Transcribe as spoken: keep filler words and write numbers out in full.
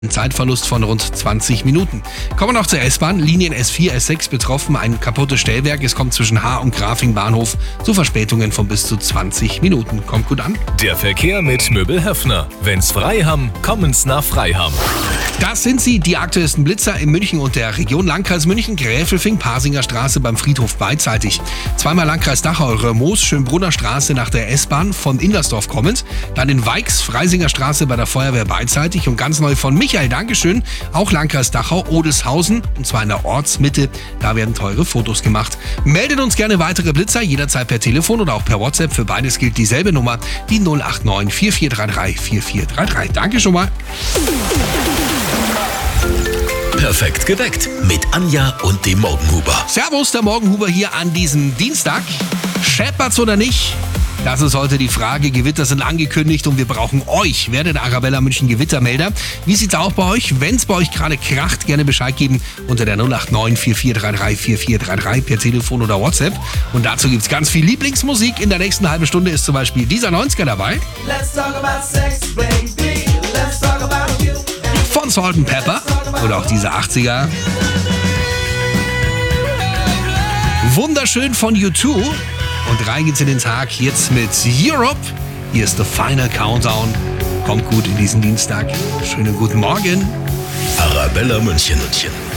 Ein Zeitverlust von rund zwanzig Minuten. Kommen wir noch zur S-Bahn. Linien S vier, S sechs betroffen. Ein kaputtes Stellwerk. Es kommt zwischen Haar und Grafing Bahnhof zu Verspätungen von bis zu zwanzig Minuten. Kommt gut an. Der Verkehr mit Möbel Höffner. Wenn's frei haben, kommen's nach Freiham. Das sind sie, die aktuellsten Blitzer in München und der Region. Landkreis München, Gräfelfing, Pasinger Straße beim Friedhof beidseitig. Zweimal Landkreis Dachau, Remoos, Schönbrunner Straße nach der S-Bahn von Indersdorf kommend. Dann in Weix, Freisinger Straße bei der Feuerwehr beidseitig. Und ganz neu von Michael, Dankeschön, auch Landkreis Dachau, Odelshausen, und zwar in der Ortsmitte. Da werden teure Fotos gemacht. Meldet uns gerne weitere Blitzer, jederzeit per Telefon oder auch per WhatsApp. Für beides gilt dieselbe Nummer, die null acht neun vier vier drei drei vier vier drei drei. Danke schon mal. Perfekt geweckt mit Anja und dem Morgenhuber. Servus, der Morgenhuber hier an diesem Dienstag. Scheppert's oder nicht? Das ist heute die Frage. Gewitter sind angekündigt und wir brauchen euch. Werdet Arabella München Gewittermelder. Wie sieht's auch bei euch? Wenn's bei euch gerade kracht, gerne Bescheid geben unter der null acht neun vier vier drei drei vier vier drei drei per Telefon oder WhatsApp. Und dazu gibt's ganz viel Lieblingsmusik. In der nächsten halben Stunde ist zum Beispiel dieser neunziger dabei. Let's talk about sex, baby. Let's talk about you. Von Salt and Pepper oder auch diese achtziger. Wunderschön von U zwei. Und rein geht's in den Tag jetzt mit Europe. Hier ist The Final Countdown. Kommt gut in diesen Dienstag. Schönen guten Morgen. Arabella München. München.